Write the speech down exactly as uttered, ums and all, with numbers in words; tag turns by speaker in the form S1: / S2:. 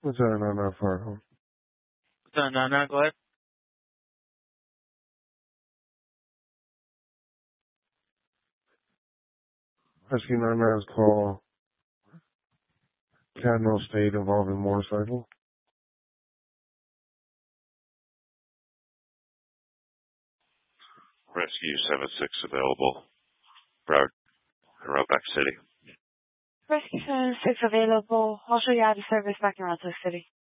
S1: What's that on that far?
S2: No, no, no, go ahead.
S1: Rescue nine nine call Cardinal State involving motorcycle.
S3: Rescue seven six available. Broward, Roebuck City.
S4: Rescue seven six available. I'll show you how to service back in Roseland City.